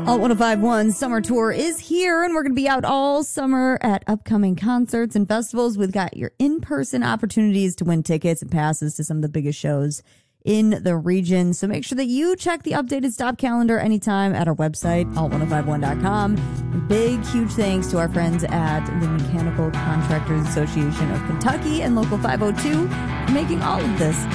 Alt 1051 Summer Tour is here, and we're going to be out all summer at upcoming concerts and festivals. We've got your in-person opportunities to win tickets and passes to some of the biggest shows in the region. So make sure that you check the updated stop calendar anytime at our website, alt1051.com. And big, huge thanks to our friends at the Mechanical Contractors Association of Kentucky and Local 502 for making all of this